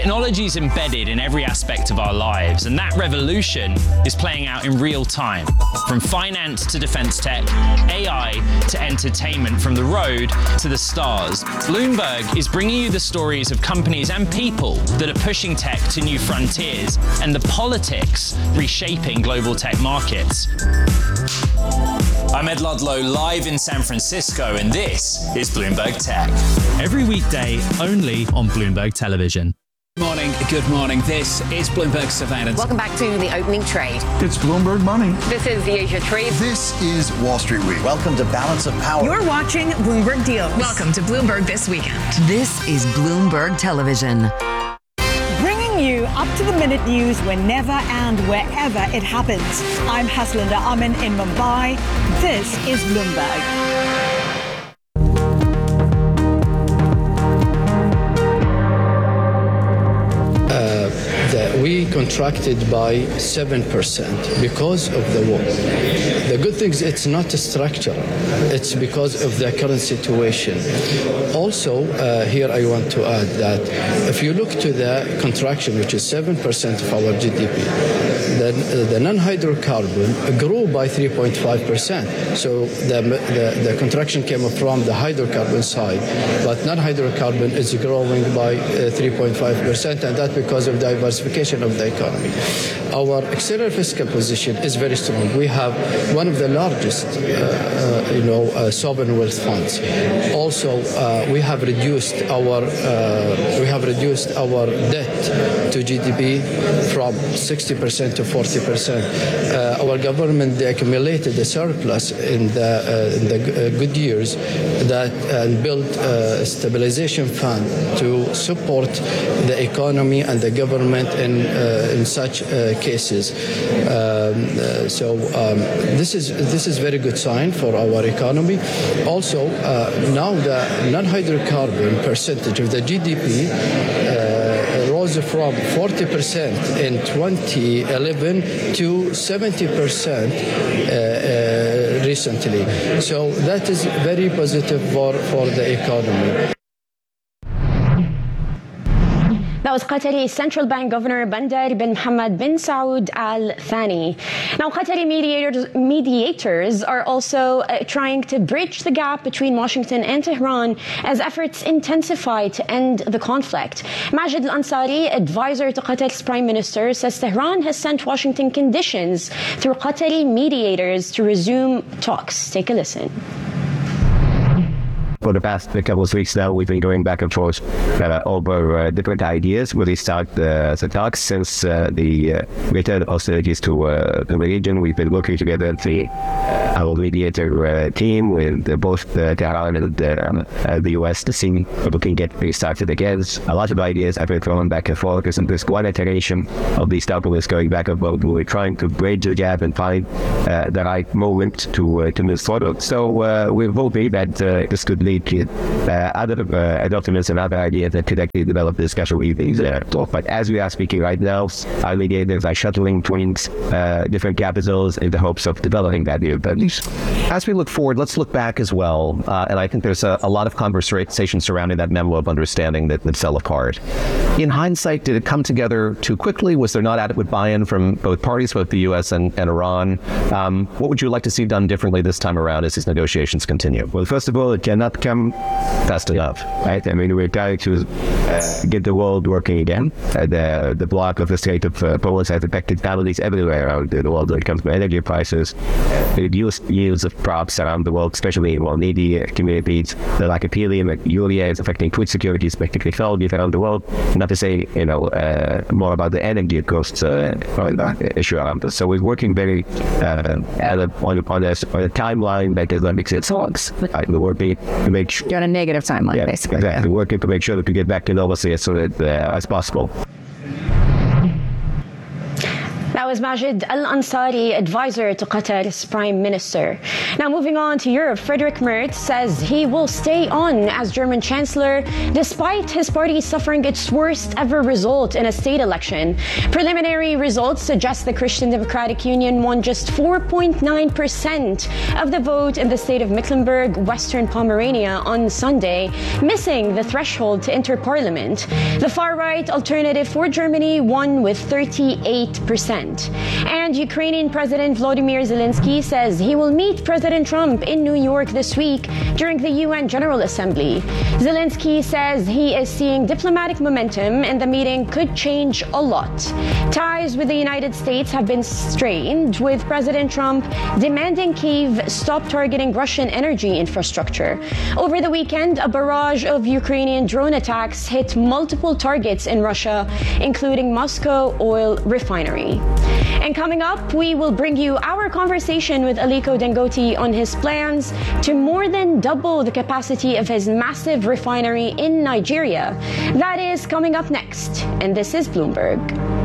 Technology is embedded in every aspect of our lives, and that revolution is playing out in real time. From finance to defense tech, AI to entertainment, from the road to the stars. Bloomberg is bringing you the stories of companies and people that are pushing tech to new frontiers, and the politics reshaping global tech markets. I'm Ed Ludlow, live in San Francisco, and this is Bloomberg Tech. Every weekday, only on Bloomberg Television. Good morning. This is Bloomberg Surveillance. Welcome back to the opening trade. It's Bloomberg Money. This is the Asia Trade. This is Wall Street Week. Welcome to Balance of Power. You're watching Bloomberg Deals. Welcome to Bloomberg This Weekend. This is Bloomberg Television. Bringing you up-to-the-minute news whenever and wherever it happens. I'm Haslinda Amin in Mumbai. This is Bloomberg. We contracted by 7% because of the war. The good thing is it's not a structure. It's because of the current situation. Also, here I want to add that if you look to the contraction, which is 7% of our GDP, then the non-hydrocarbon grew by 3.5%. So the contraction came from the hydrocarbon side, but non-hydrocarbon is growing by 3.5%, and that's because of diversification of the economy. Our external fiscal position is very strong. We have one of the largest, sovereign wealth funds. Also, we have reduced our debt to GDP from 60% to 40%. Our government accumulated a surplus in the good years and built a stabilization fund to support the economy and the government in such cases. This is very good sign for our economy. Also, now the non-hydrocarbon percentage of the GDP rose from 40% in 2011 to 70% recently. So that is very positive for the economy. That was Qatari Central Bank Governor Bandar bin Mohammed bin Saud Al Thani. Now, Qatari mediators are also trying to bridge the gap between Washington and Tehran as efforts intensify to end the conflict. Majid Al-Ansari, advisor to Qatar's Prime Minister, says Tehran has sent Washington conditions through Qatari mediators to resume talks. Take a listen. For the past couple of weeks now, we've been going back and forth over different ideas. We restart the talks since the return of hostilities to the region. We've been working together with our mediator team with both Tehran and the U.S. to see if we can get restarted again. A lot of ideas have been thrown back and forth. There's one iteration of these documents going back and forth. We're trying to bridge the gap and find the right moment to move forward. So we're hoping that this could lead to other documents and other ideas that could actually develop discussion with these talk. But as we are speaking right now, our mediators are shuttling between different capitals in the hopes of developing that new business. As we look forward, let's look back as well. And I think there's a lot of conversation surrounding that memo of understanding that fell apart. In hindsight, did it come together too quickly? Was there not adequate buy-in from both parties, both the U.S. and Iran? What would you like to see done differently this time around as these negotiations continue? Well, first of all, it cannot come fast enough, right? I mean, we're trying to get the world working again. The block of the state of Poland has affected families everywhere around the world when it comes to energy prices, reduced yields of crops around the world, especially in needy communities. The lack of helium and urea is affecting food security, affecting technology around the world. Not to say, more about the energy costs issue around us. So we're working very on a timeline that does not make sense. We're working to make sure. You're on a negative timeline, basically. Exactly. We're working to make sure that we get back to normalcy as soon as possible. That was was Majid Al-Ansari, advisor to Qatar's Prime Minister. Now moving on to Europe, Friedrich Merz says he will stay on as German Chancellor despite his party suffering its worst ever result in a state election. Preliminary results suggest the Christian Democratic Union won just 4.9% of the vote in the state of Mecklenburg, Western Pomerania on Sunday, missing the threshold to enter parliament. The far-right Alternative for Germany won with 38%. And Ukrainian President Volodymyr Zelensky says he will meet President Trump in New York this week during the UN General Assembly. Zelensky says he is seeing diplomatic momentum and the meeting could change a lot. Ties with the United States have been strained, with President Trump demanding Kyiv stop targeting Russian energy infrastructure. Over the weekend, a barrage of Ukrainian drone attacks hit multiple targets in Russia, including Moscow oil refinery. And coming up, we will bring you our conversation with Aliko Dangote on his plans to more than double the capacity of his massive refinery in Nigeria. That is coming up next, and this is Bloomberg.